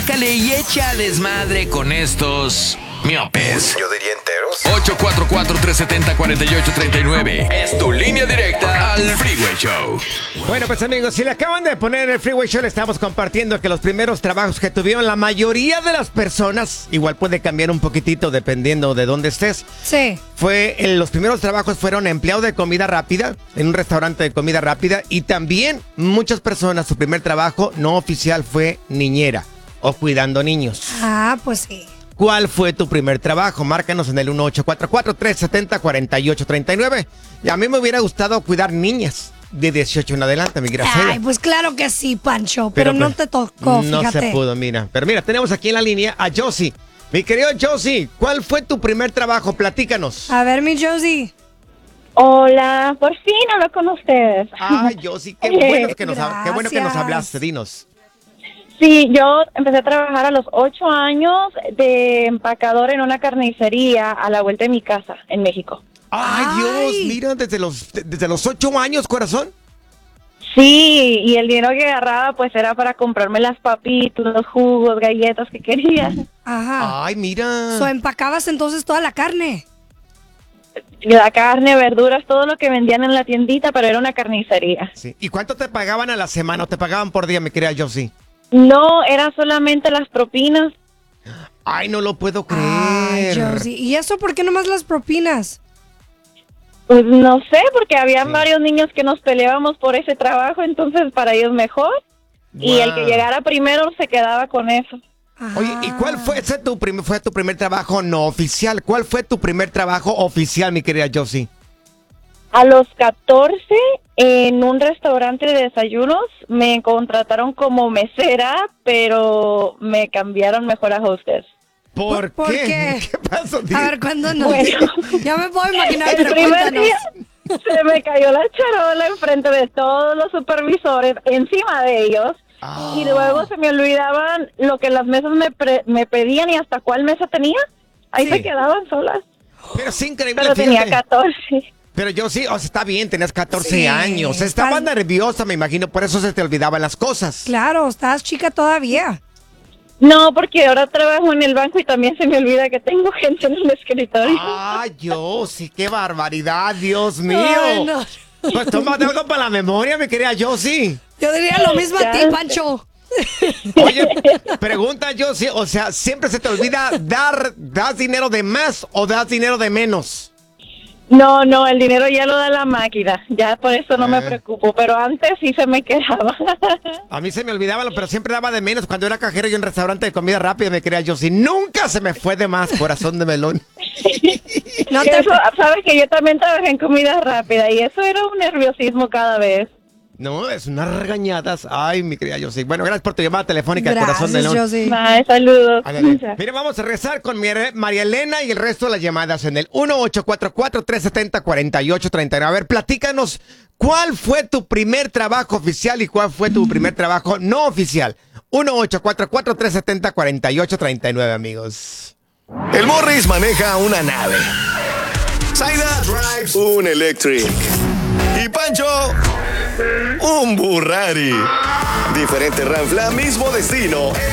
Márcale y echa desmadre con estos miopes. Yo diría enteros. 844-370-4839. Es tu línea directa al Freeway Show. Bueno, pues amigos, si le acaban de poner el Freeway Show, le estamos compartiendo que los primeros trabajos que tuvieron la mayoría de las personas, igual puede cambiar un poquitito dependiendo de dónde estés. Sí. Los primeros trabajos fueron empleado de comida rápida, en un restaurante de comida rápida, y también muchas personas, su primer trabajo no oficial fue niñera o cuidando niños. Ah, pues sí. ¿Cuál fue tu primer trabajo? Márcanos en el 1844-370-4839. Y a mí me hubiera gustado cuidar niñas de 18 en adelante, mi Graciela. Ay, pues claro que sí, Pancho, pero no pues, te tocó, no fíjate. se pudo, mira. Pero mira, tenemos aquí en la línea a Josie. Mi querido Josie, ¿cuál fue tu primer trabajo? Platícanos. A ver, mi Josie. Hola, por fin hablo con ustedes. Ay, Josie, qué bueno que nos Gracias. hablaste, dinos. Sí, yo empecé a trabajar a los 8 años de empacador en una carnicería a la vuelta de mi casa en México. Ay, Ay. Dios, mira, desde los 8 años, corazón. Sí, y el dinero que agarraba pues era para comprarme las papitas, los jugos, galletas que quería. Ajá. Ay, mira. Empacabas entonces toda la carne. La carne, verduras, todo lo que vendían en la tiendita, pero era una carnicería. Sí. ¿Y cuánto te pagaban a la semana o te pagaban por día, mi querida Josie? No, era solamente las propinas. Ay, no lo puedo Ay, creer. Josie. ¿Y eso por qué nomás las propinas? Pues no sé, porque había varios niños que nos peleábamos por ese trabajo, entonces para ellos mejor. Y el que Wow. llegara primero se quedaba con eso. Oye, ¿y cuál fue tu primer trabajo no oficial? ¿Cuál fue tu primer trabajo oficial, mi querida Josie? A los 14, en un restaurante de desayunos, me contrataron como mesera, pero me cambiaron mejor a hostess. ¿Por ¿Por qué? qué? ¿Qué pasó? A ver, cuéntanos. Bueno. Ya me puedo imaginar, El pero primer cuéntanos. día se me cayó la charola enfrente de todos los supervisores, encima de ellos, y luego se me olvidaban lo que las mesas me pedían y hasta cuál mesa tenía. Ahí Sí. se quedaban solas, Pero es increíble, pero tenía fíjate. 14. Pero yo sí, o sea, está bien, tenías 14 Sí. años. Estabas Estás- nerviosa, me imagino, por eso se te olvidaban las cosas. Claro, estás chica todavía. No, porque ahora trabajo en el banco y también se me olvida que tengo gente en el escritorio. Ay, Josie, qué barbaridad, Dios mío. Ay, no. Pues tómate algo para la memoria, mi querida Josie. Yo diría lo mismo a ti, Ya. Pancho. Oye, pregunta Josie, o sea, ¿siempre se te olvida das dinero de más o das dinero de menos? No, el dinero ya lo da la máquina, ya por eso no me Eh. preocupo, pero antes sí se me quedaba. A mí se me olvidaba, pero siempre daba de menos. Cuando era cajero yo en restaurante de comida rápida, me quería Josie. Nunca se me fue de más, corazón de melón. No te... Eso, sabes que yo también trabajé en comida rápida y eso era un nerviosismo cada vez. No, es unas regañadas. Ay, mi querida Josie. Bueno, gracias por tu llamada telefónica, corazón de Gracias, melón. Josie. Bye, saludos. Ándale. Mira, vamos a rezar con María Elena y el resto de las llamadas en el 1844-370-4839. A ver, platícanos, ¿cuál fue tu primer trabajo oficial y cuál fue tu primer trabajo no oficial? 1844-370-4839, amigos. El Morris maneja una nave. Zaida drives un Electric. Y Pancho, un Burrari. Diferente ranfla, mismo destino.